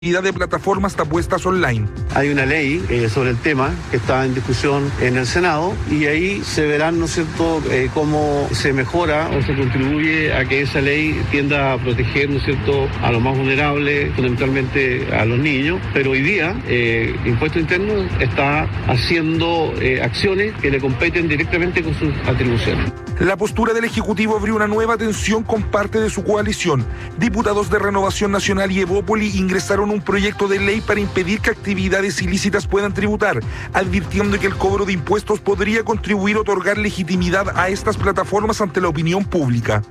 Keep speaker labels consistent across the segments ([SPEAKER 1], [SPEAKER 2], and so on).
[SPEAKER 1] de plataformas de apuestas online.
[SPEAKER 2] Hay una ley sobre el tema que está en discusión en el Senado y ahí se verán, ¿no es cierto?, cómo se mejora o se contribuye a que esa ley tienda a proteger, ¿no es cierto?, a los más vulnerables, fundamentalmente a los niños. Pero hoy día, Impuesto Interno está haciendo acciones que le competen directamente con sus atribuciones.
[SPEAKER 1] La postura del Ejecutivo abrió una nueva tensión con parte de su coalición. Diputados de Renovación Nacional y Evópoli ingresaron un proyecto de ley para impedir que actividades ilícitas puedan tributar, advirtiendo que el cobro de impuestos podría contribuir a otorgar legitimidad a estas plataformas ante la opinión pública.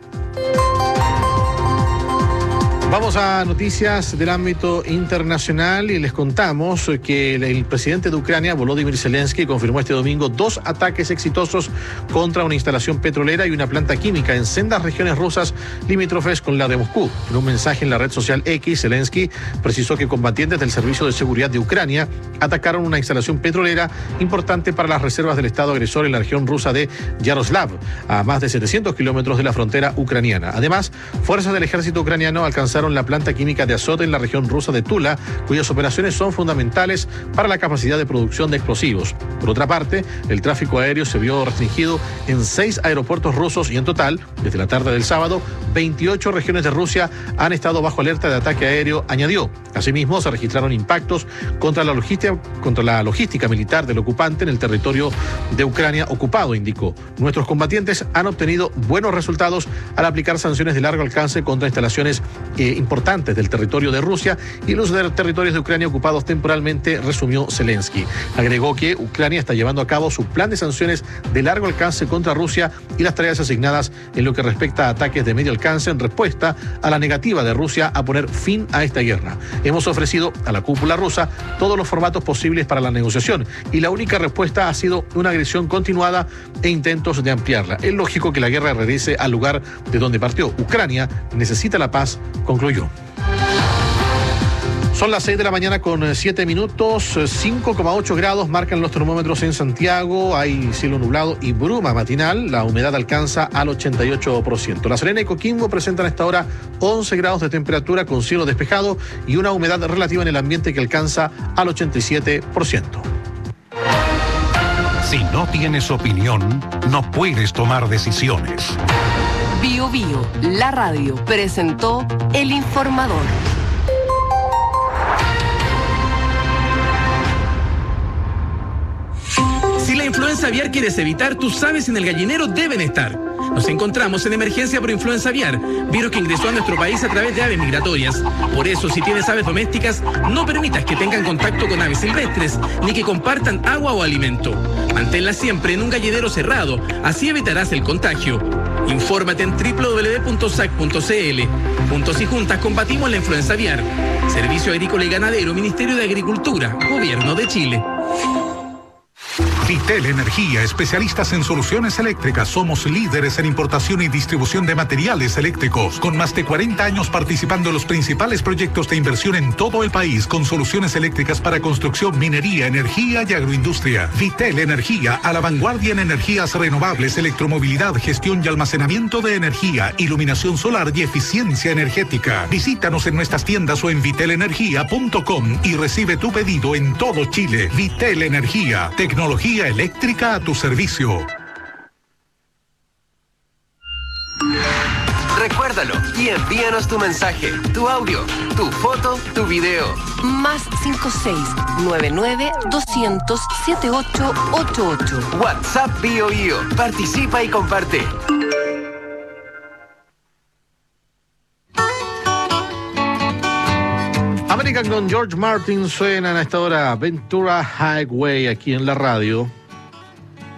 [SPEAKER 3] Vamos a noticias del ámbito internacional y les contamos que el presidente de Ucrania, Volodymyr Zelensky, confirmó este domingo 2 ataques exitosos contra una instalación petrolera y una planta química en sendas regiones rusas limítrofes con la de Moscú. En un mensaje en la red social X, Zelensky precisó que combatientes del Servicio de Seguridad de Ucrania atacaron una instalación petrolera importante para las reservas del Estado agresor en la región rusa de Yaroslav, a más de 700 kilómetros de la frontera ucraniana. Además, fuerzas del ejército ucraniano alcanzaron la planta química de Azot en la región rusa de Tula, cuyas operaciones son fundamentales para la capacidad de producción de explosivos. Por otra parte, el tráfico aéreo se vio restringido en 6 aeropuertos rusos y en total, desde la tarde del sábado, 28 regiones de Rusia han estado bajo alerta de ataque aéreo, añadió. Asimismo, se registraron impactos contra la logística militar del ocupante en el territorio de Ucrania ocupado, indicó. Nuestros combatientes han obtenido buenos resultados al aplicar sanciones de largo alcance contra instalaciones importantes del territorio de Rusia y los territorios de Ucrania ocupados temporalmente, resumió Zelensky. Agregó que Ucrania está llevando a cabo su plan de sanciones de largo alcance contra Rusia y las tareas asignadas en lo que respecta a ataques de medio alcance en respuesta a la negativa de Rusia a poner fin a esta guerra. Hemos ofrecido a la cúpula rusa todos los formatos posibles para la negociación y la única respuesta ha sido una agresión continuada e intentos de ampliarla. Es lógico que la guerra regrese al lugar de donde partió. Ucrania necesita la paz, concluyó. Son las 6 de la mañana con 7 minutos, 5,8 grados marcan los termómetros en Santiago, hay cielo nublado y bruma matinal, la humedad alcanza al 88%. La Serena y Coquimbo presentan a esta hora 11 grados de temperatura con cielo despejado y una humedad relativa en el ambiente que alcanza al 87%.
[SPEAKER 4] Si no tienes opinión, no puedes tomar decisiones.
[SPEAKER 5] Bio Bio, la radio, presentó El Informador.
[SPEAKER 6] Si la influenza aviar quieres evitar, tus aves en el gallinero deben estar. Nos encontramos en emergencia por influenza aviar, virus que ingresó a nuestro país a través de aves migratorias. Por eso, si tienes aves domésticas, no permitas que tengan contacto con aves silvestres, ni que compartan agua o alimento. Manténlas siempre en un gallinero cerrado, así evitarás el contagio. Infórmate en www.sac.cl. Juntos y juntas combatimos la influenza aviar. Servicio Agrícola y Ganadero, Ministerio de Agricultura, Gobierno de Chile.
[SPEAKER 4] Vitel Energía, especialistas en soluciones eléctricas. Somos líderes en importación y distribución de materiales eléctricos, con más de 40 años participando en los principales proyectos de inversión en todo el país, con soluciones eléctricas para construcción, minería, energía y agroindustria. Vitel Energía, a la vanguardia en energías renovables, electromovilidad, gestión y almacenamiento de energía, iluminación solar y eficiencia energética. Visítanos en nuestras tiendas o en vitelenergia.com y recibe tu pedido en todo Chile. Vitel Energía, tecnología eléctrica a tu servicio.
[SPEAKER 7] Recuérdalo y envíanos tu mensaje, tu audio, tu foto, tu video.
[SPEAKER 5] Más 56-99-200-7888.
[SPEAKER 7] WhatsApp Bio Bio. Participa y comparte.
[SPEAKER 3] American con George Martin suenan a esta hora Ventura Highway aquí en la radio.